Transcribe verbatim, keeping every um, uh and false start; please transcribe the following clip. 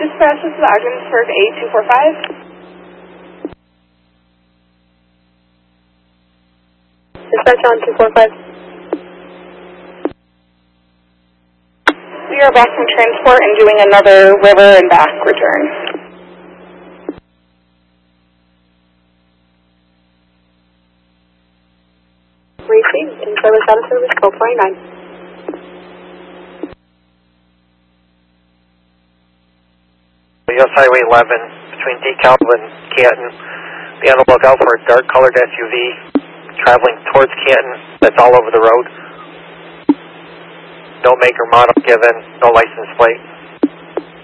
Dispatch, this is Ogdensburg eight two four five. Dispatch on two four five. We are back from transport and doing another river and back return. Received. In service out of service, code twenty-nine. U S Highway eleven between DeKalb and Canton. Be on the lookout for a dark colored S U V traveling towards Canton that's all over the road. No make or model given, no license plate.